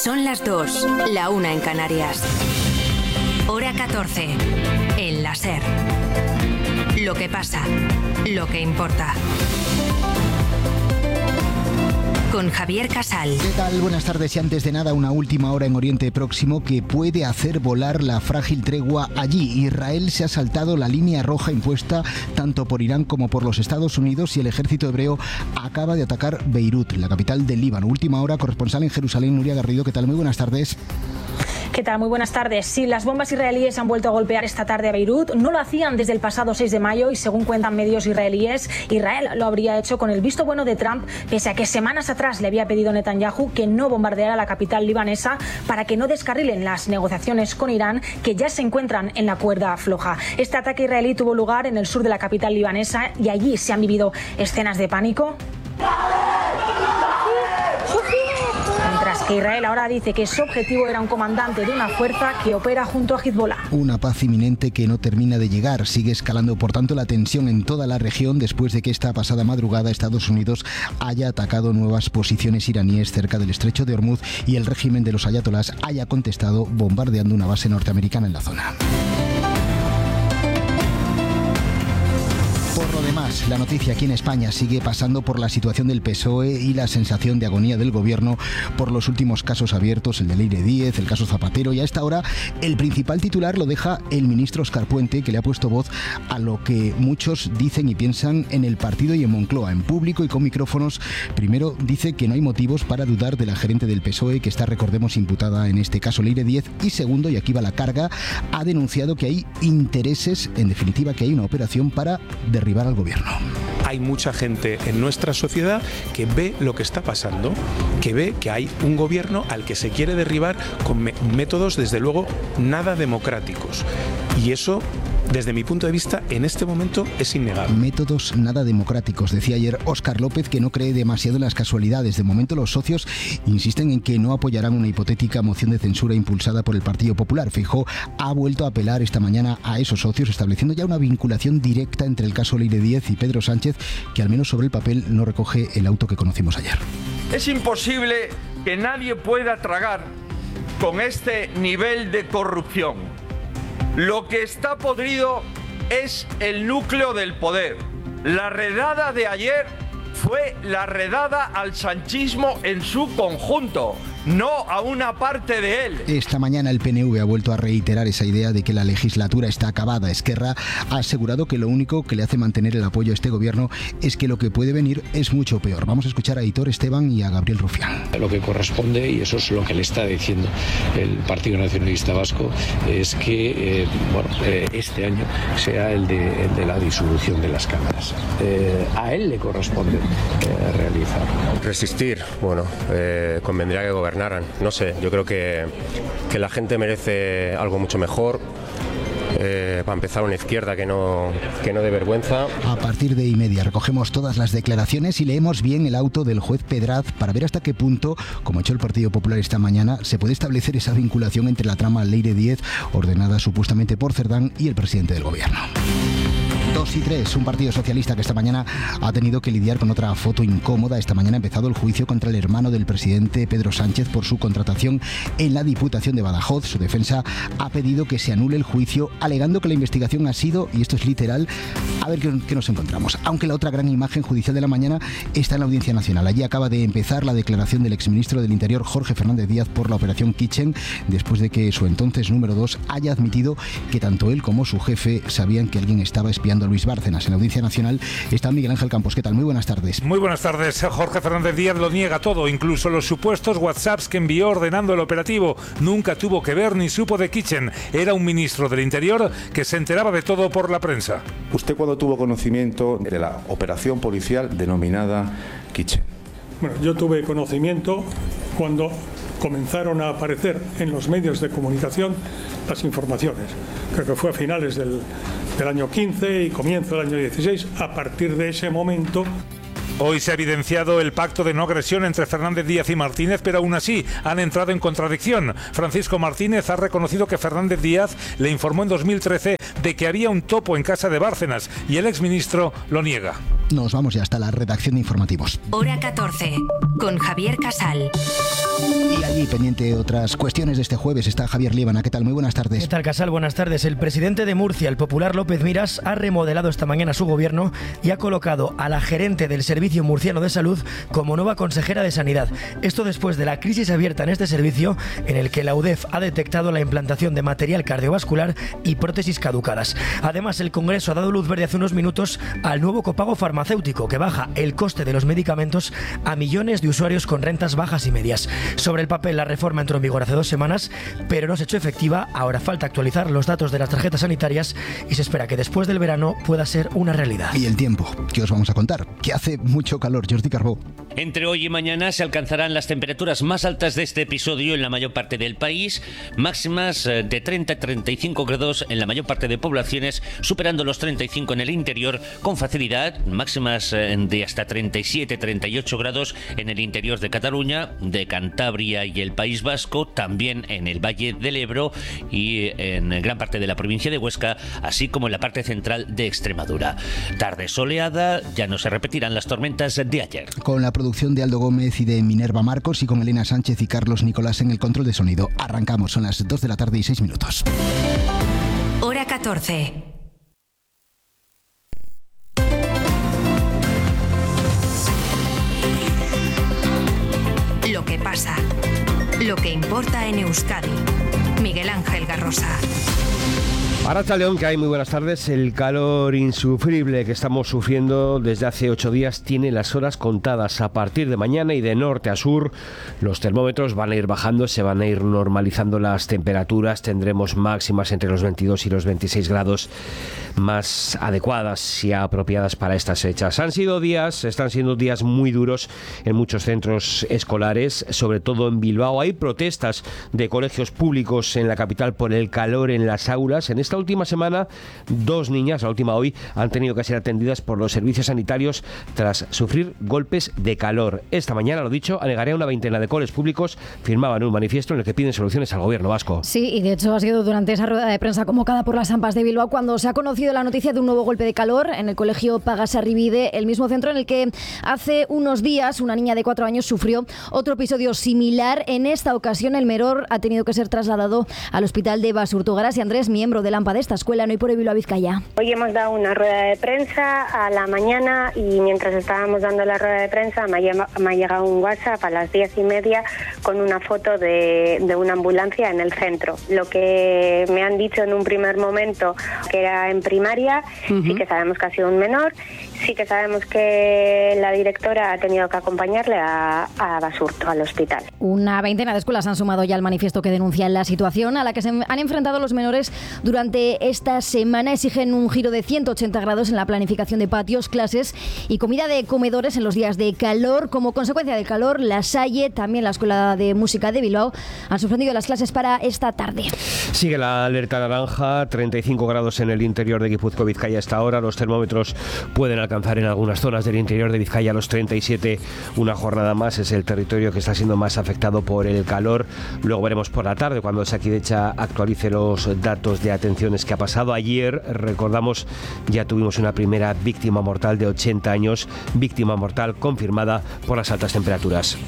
Son las 2, la 1 en Canarias. Hora 14, en la SER. Lo que pasa, lo que importa. Con Javier Casal. ¿Qué tal? Buenas tardes. Y antes de nada, una última hora en Oriente Próximo que puede hacer volar la frágil tregua allí. Israel se ha saltado la línea roja impuesta tanto por Irán como por los Estados Unidos y el ejército hebreo acaba de atacar Beirut, la capital del Líbano. Última hora, corresponsal en Jerusalén, Nuria Garrido. ¿Qué tal? Muy buenas tardes. ¿Qué tal? Muy buenas tardes. Sí, las bombas israelíes han vuelto a golpear esta tarde a Beirut. No lo hacían desde el pasado 6 de mayo y según cuentan medios israelíes, Israel lo habría hecho con el visto bueno de Trump, pese a que semanas atrás le había pedido Netanyahu que no bombardeara la capital libanesa para que no descarrilen las negociaciones con Irán, que ya se encuentran en la cuerda floja. Este ataque israelí tuvo lugar en el sur de la capital libanesa y allí se han vivido escenas de pánico. Mientras que Israel ahora dice que su objetivo era un comandante de una fuerza que opera junto a Hezbollah. Una paz inminente que no termina de llegar. Sigue escalando, por tanto, la tensión en toda la región después de que esta pasada madrugada Estados Unidos haya atacado nuevas posiciones iraníes cerca del estrecho de Hormuz y el régimen de los ayatolás haya contestado bombardeando una base norteamericana en la zona. Por lo demás, la noticia aquí en España sigue pasando por la situación del PSOE y la sensación de agonía del gobierno por los últimos casos abiertos, el de Leire Díez, el caso Zapatero, y a esta hora el principal titular lo deja el ministro Óscar Puente, que le ha puesto voz a lo que muchos dicen y piensan en el partido y en Moncloa, en público y con micrófonos. Primero dice que no hay motivos para dudar de la gerente del PSOE, que está, recordemos, imputada en este caso Leire Díez, y segundo, y aquí va la carga, ha denunciado que hay intereses, en definitiva que hay una operación para derribar al gobierno. Hay mucha gente en nuestra sociedad que ve lo que está pasando, que ve que hay un gobierno al que se quiere derribar con métodos, desde luego, nada democráticos. Y eso, desde mi punto de vista, en este momento es innegable. Métodos nada democráticos, decía ayer Óscar López, que no cree demasiado en las casualidades. De momento los socios insisten en que no apoyarán una hipotética moción de censura impulsada por el Partido Popular. Feijóo ha vuelto a apelar esta mañana a esos socios, estableciendo ya una vinculación directa entre el caso Leire Díez y Pedro Sánchez, que al menos sobre el papel no recoge el auto que conocimos ayer. Es imposible que nadie pueda tragar con este nivel de corrupción. Lo que está podrido es el núcleo del poder. La redada de ayer fue la redada al sanchismo en su conjunto, no a una parte de él. Esta mañana el PNV ha vuelto a reiterar esa idea de que la legislatura está acabada. Esquerra ha asegurado que lo único que le hace mantener el apoyo a este gobierno es que lo que puede venir es mucho peor. Vamos a escuchar a Aitor Esteban y a Gabriel Rufián. Lo que corresponde, y eso es lo que le está diciendo el Partido Nacionalista Vasco, es que este año sea el de la disolución de las cámaras. A él le corresponde realizar. Resistir, convendría que gobernaran. No sé, yo creo que la gente merece algo mucho mejor. Para empezar, una izquierda que no dé vergüenza. A partir de 1:30 recogemos todas las declaraciones y leemos bien el auto del juez Pedraz para ver hasta qué punto, como ha hecho el Partido Popular esta mañana, se puede establecer esa vinculación entre la trama Leire Díez, ordenada supuestamente por Cerdán, y el presidente del gobierno. 2 y 3, un partido socialista que esta mañana ha tenido que lidiar con otra foto incómoda. Esta mañana ha empezado el juicio contra el hermano del presidente Pedro Sánchez por su contratación en la Diputación de Badajoz. Su defensa ha pedido que se anule el juicio, alegando que la investigación ha sido, y esto es literal, a ver qué nos encontramos. Aunque la otra gran imagen judicial de la mañana está en la Audiencia Nacional. Allí acaba de empezar la declaración del exministro del Interior, Jorge Fernández Díaz, por la operación Kitchen, después de que su entonces número 2 haya admitido que tanto él como su jefe sabían que alguien estaba espiando a Luis Bárcenas. En la Audiencia Nacional está Miguel Ángel Campos. ¿Qué tal? Muy buenas tardes. Muy buenas tardes. Jorge Fernández Díaz lo niega todo, incluso los supuestos WhatsApps que envió ordenando el operativo. Nunca tuvo que ver ni supo de Kitchen. Era un ministro del Interior que se enteraba de todo por la prensa. ¿Usted cuándo tuvo conocimiento de la operación policial denominada Kitchen? Bueno, yo tuve conocimiento cuando comenzaron a aparecer en los medios de comunicación las informaciones. Creo que fue a finales del año 15 y comienzo del año 16. A partir de ese momento... Hoy se ha evidenciado el pacto de no agresión entre Fernández Díaz y Martínez, pero aún así han entrado en contradicción. Francisco Martínez ha reconocido que Fernández Díaz le informó en 2013 de que había un topo en casa de Bárcenas y el exministro lo niega. Nos vamos ya hasta la redacción de informativos. Hora 14, con Javier Casal. Y allí, pendiente de otras cuestiones de este jueves, está Javier Líbana. ¿Qué tal? Muy buenas tardes. ¿Qué tal, Casal? Buenas tardes. El presidente de Murcia, el popular López Miras, ha remodelado esta mañana su gobierno y ha colocado a la gerente del Servicio Murciano de Salud como nueva consejera de Sanidad. Esto después de la crisis abierta en este servicio, en el que la UDEF ha detectado la implantación de material cardiovascular y prótesis caducadas. Además, el Congreso ha dado luz verde hace unos minutos al nuevo copago farmacéutico, que baja el coste de los medicamentos a millones de usuarios con rentas bajas y medias. Sobre el papel, la reforma entró en vigor hace 2 semanas, pero no se ha hecho efectiva. Ahora falta actualizar los datos de las tarjetas sanitarias y se espera que después del verano pueda ser una realidad. Y el tiempo, ¿qué os vamos a contar? Que hace mucho calor. Jordi Carbó. Entre hoy y mañana se alcanzarán las temperaturas más altas de este episodio en la mayor parte del país, máximas de 30 a 35 grados en la mayor parte de poblaciones, superando los 35 en el interior con facilidad, máximas de hasta 37-38 grados en el interior de Cataluña, de Cantabria y el País Vasco, también en el Valle del Ebro y en gran parte de la provincia de Huesca, así como en la parte central de Extremadura. Tarde soleada, ya no se repetirán las tormentas de ayer. Con la producción de Aldo Gómez y de Minerva Marcos y con Elena Sánchez y Carlos Nicolás en el control de sonido. Arrancamos, son las 2 de la tarde y 6 minutos. Hora 14. Lo que pasa, lo que importa en Euskadi. Miguel Ángel Garrosa. Arratsaldeon, que hay muy buenas tardes. El calor insufrible que estamos sufriendo desde hace 8 días tiene las horas contadas. A partir de mañana y de norte a sur, los termómetros van a ir bajando, se van a ir normalizando las temperaturas. Tendremos máximas entre los 22 y los 26 grados más adecuadas y apropiadas para estas fechas. Están siendo días muy duros en muchos centros escolares, sobre todo en Bilbao. Hay protestas de colegios públicos en la capital por el calor en las aulas. En esta última semana, 2 niñas, la última hoy, han tenido que ser atendidas por los servicios sanitarios tras sufrir golpes de calor. Esta mañana, lo dicho, anegaré a una veintena de coles públicos firmaban un manifiesto en el que piden soluciones al gobierno vasco. Sí, y de hecho ha sido durante esa rueda de prensa convocada por las AMPAs de Bilbao cuando se ha conocido la noticia de un nuevo golpe de calor en el colegio Pagasarribide, el mismo centro en el que hace unos días una niña de 4 años sufrió otro episodio similar. En esta ocasión el menor ha tenido que ser trasladado al hospital de Basurto. Garasi Andrés, miembro de la AMPA de esta escuela, no hay por Bilbao, Vizcaya. Hoy hemos dado una rueda de prensa a la mañana y mientras estábamos dando la rueda de prensa me ha llegado un WhatsApp a las 10:30 con una foto de una ambulancia en el centro. Lo que me han dicho en un primer momento que era en primaria, sí que sabemos que ha sido un menor, sí que sabemos que la directora ha tenido que acompañarle a Basurto, al hospital. Una veintena de escuelas han sumado ya al manifiesto que denuncian la situación a la que se han enfrentado los menores durante esta semana. Exigen un giro de 180 grados en la planificación de patios, clases y comida de comedores en los días de calor. Como consecuencia del calor, La Salle, también la Escuela de Música de Bilbao, han suspendido las clases para esta tarde. Sigue la alerta naranja, 35 grados en el interior de Guipúzcoa, Vizcaya hasta ahora. Los termómetros pueden alcanzar en algunas zonas del interior de Vizcaya los 37. Una jornada más, es el territorio que está siendo más afectado por el calor. Luego veremos por la tarde cuando Osakidetza actualice los datos de atenciones que ha pasado. Ayer, recordamos, ya tuvimos una primera víctima mortal de 80 años, víctima mortal confirmada por las altas temperaturas.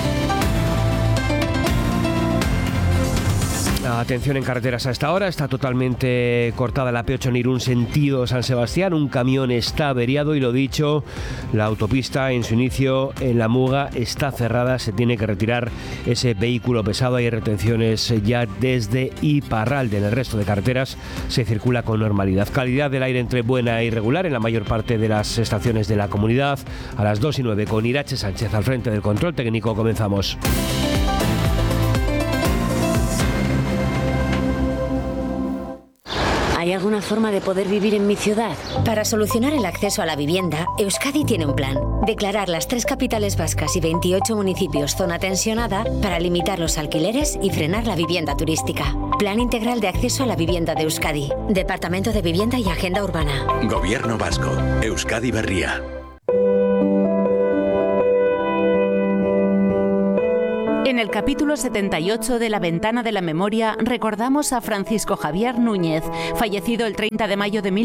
Atención en carreteras a esta hora, está totalmente cortada la P8 en Irún sentido San Sebastián, un camión está averiado y lo dicho, la autopista en su inicio en La Muga está cerrada, se tiene que retirar ese vehículo pesado, hay retenciones ya desde Iparralde. En el resto de carreteras se circula con normalidad. Calidad del aire entre buena e irregular en la mayor parte de las estaciones de la comunidad. A las 2:09 con Irache Sánchez al frente del control técnico comenzamos. ¿Hay alguna forma de poder vivir en mi ciudad? Para solucionar el acceso a la vivienda, Euskadi tiene un plan. Declarar las 3 capitales vascas y 28 municipios zona tensionada para limitar los alquileres y frenar la vivienda turística. Plan integral de acceso a la vivienda de Euskadi. Departamento de Vivienda y Agenda Urbana. Gobierno vasco. Euskadi Berria. En el capítulo 78 de La Ventana de la Memoria recordamos a Francisco Javier Núñez, fallecido el 30 de mayo de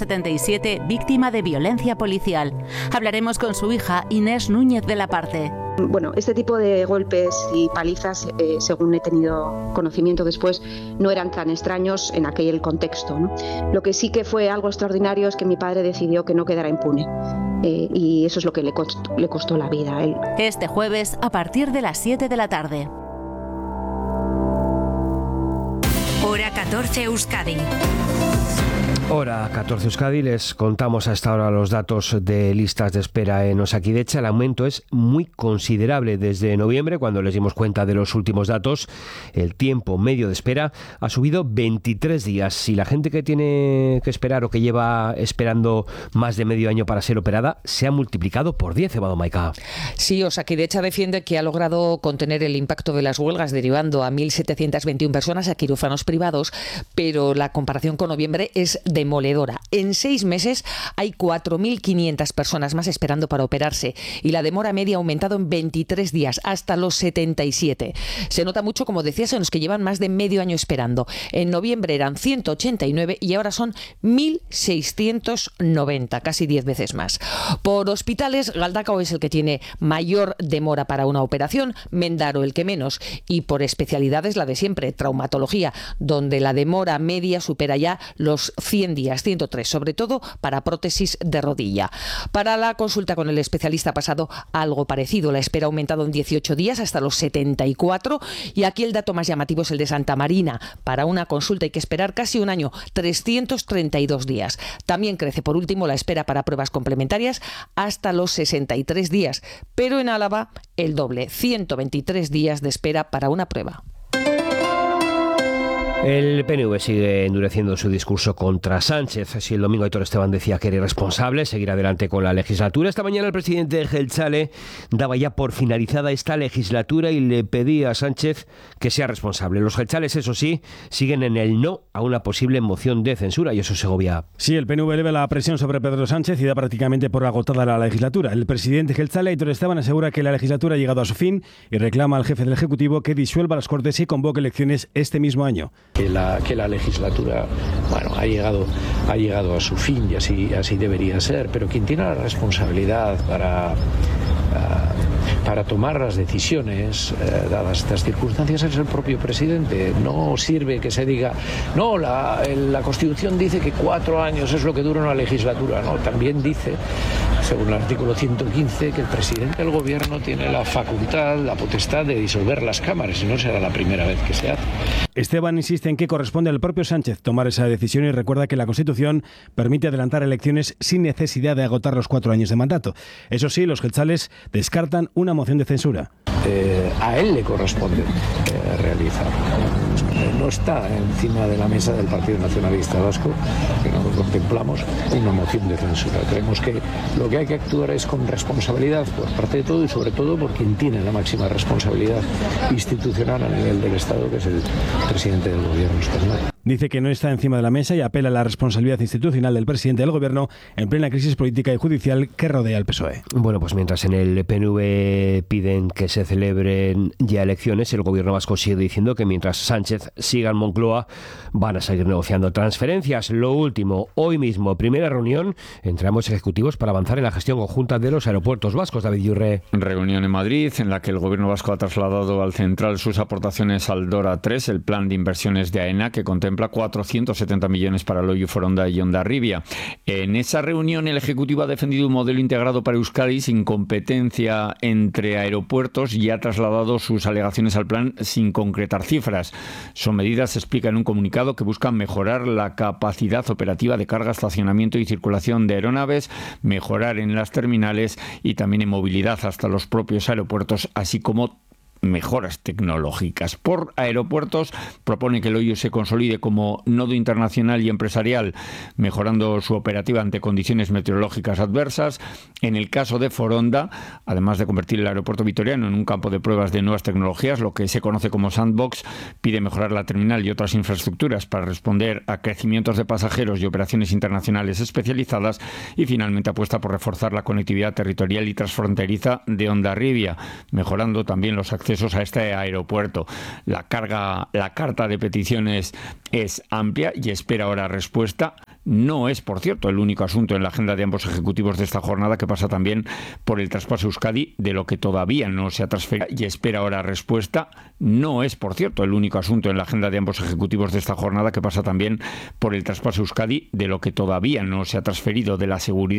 1977, víctima de violencia policial. Hablaremos con su hija Inés Núñez de la Parte. Bueno, este tipo de golpes y palizas, según he tenido conocimiento después, no eran tan extraños en aquel contexto, ¿no? Lo que sí que fue algo extraordinario es que mi padre decidió que no quedara impune. Y eso es lo que le costó la vida a él. Este jueves, a partir de las 7 de la tarde. Hora 14 Euskadi. Hora 14 Euskadi, les contamos a esta hora los datos de listas de espera en Osakidetza. El aumento es muy considerable desde noviembre, cuando les dimos cuenta de los últimos datos. El tiempo medio de espera ha subido 23 días. Y la gente que tiene que esperar o que lleva esperando más de medio año para ser operada se ha multiplicado por 10, Evado Maica. Sí, Osakidetza defiende que ha logrado contener el impacto de las huelgas, derivando a 1.721 personas a quirófanos privados, pero la comparación con noviembre es demoledora. En 6 meses hay 4.500 personas más esperando para operarse y la demora media ha aumentado en 23 días, hasta los 77. Se nota mucho, como decías, en los que llevan más de medio año esperando. En noviembre eran 189 y ahora son 1.690, casi 10 veces más. Por hospitales, Galdakao es el que tiene mayor demora para una operación, Mendaro el que menos, y por especialidades la de siempre, traumatología, donde la demora media supera ya los 100 días, 103, sobre todo para prótesis de rodilla. Para la consulta con el especialista ha pasado algo parecido. La espera ha aumentado en 18 días hasta los 74 y aquí el dato más llamativo es el de Santa Marina. Para una consulta hay que esperar casi un año, 332 días. También crece por último la espera para pruebas complementarias hasta los 63 días, pero en Álava el doble, 123 días de espera para una prueba. El PNV sigue endureciendo su discurso contra Sánchez. Si el domingo Aitor Esteban decía que era irresponsable seguir adelante con la legislatura, esta mañana el presidente Jeltzale daba ya por finalizada esta legislatura y le pedía a Sánchez que sea responsable. Los jeltzales, eso sí, siguen en el no a una posible moción de censura, y eso Segovia. Sí, el PNV eleva la presión sobre Pedro Sánchez y da prácticamente por agotada la legislatura. El presidente Jeltzale, Aitor Esteban, asegura que la legislatura ha llegado a su fin y reclama al jefe del Ejecutivo que disuelva las Cortes y convoque elecciones este mismo año. Que la legislatura, bueno, ha llegado a su fin y así debería ser, pero quien tiene la responsabilidad para tomar las decisiones dadas estas circunstancias es el propio presidente. No sirve que se diga, no, la Constitución dice que 4 años es lo que dura una legislatura. No, también dice, según el artículo 115, que el presidente del gobierno tiene la facultad, la potestad de disolver las cámaras, y no será la primera vez que se hace. Esteban insiste en que corresponde al propio Sánchez tomar esa decisión y recuerda que la Constitución permite adelantar elecciones sin necesidad de agotar los 4 años de mandato. Eso sí, los jeltzales descartan una moción de censura. A él le corresponde realizar. No está encima de la mesa del Partido Nacionalista Vasco, que no contemplamos una moción de censura. Creemos que lo que hay que actuar es con responsabilidad por parte de todo y sobre todo por quien tiene la máxima responsabilidad institucional a nivel del Estado, que es el presidente del gobierno español. Dice que no está encima de la mesa y apela a la responsabilidad institucional del presidente del gobierno en plena crisis política y judicial que rodea al PSOE. Bueno, pues mientras en el PNV piden que se celebren ya elecciones, el gobierno vasco sigue diciendo que mientras Sánchez siga en Moncloa van a seguir negociando transferencias. Lo último, hoy mismo, primera reunión entre ambos ejecutivos para avanzar en la gestión conjunta de los aeropuertos vascos. David Yurre. Reunión en Madrid en la que el gobierno vasco ha trasladado al central sus aportaciones al DORA 3, el plan de inversiones de AENA, que contempla 470 millones para Loiu, Foronda y Hondarribia. En esa reunión el Ejecutivo ha defendido un modelo integrado para Euskadi sin competencia entre aeropuertos y ha trasladado sus alegaciones al plan sin concretar cifras. Son medidas, se explica en un comunicado, que buscan mejorar la capacidad operativa de carga, estacionamiento y circulación de aeronaves, mejorar en las terminales y también en movilidad hasta los propios aeropuertos, así como mejoras tecnológicas. Por aeropuertos propone que Loiu se consolide como nodo internacional y empresarial, mejorando su operativa ante condiciones meteorológicas adversas. En el caso de Foronda, además de convertir el aeropuerto vitoriano en un campo de pruebas de nuevas tecnologías, lo que se conoce como sandbox, pide mejorar la terminal y otras infraestructuras para responder a crecimientos de pasajeros y operaciones internacionales especializadas, y finalmente apuesta por reforzar la conectividad territorial y transfronteriza de Hondarribia, mejorando también los accesos a este aeropuerto. La carta de peticiones es amplia y espera ahora respuesta. no es, por cierto, el único asunto en la agenda de ambos ejecutivos de esta jornada, que pasa también por el traspaso a Euskadi de lo que todavía no se ha transferido y espera ahora respuesta. No es, por cierto, el único asunto en la agenda de ambos ejecutivos de esta jornada, que pasa también por el traspaso a Euskadi de lo que todavía no se ha transferido de la seguridad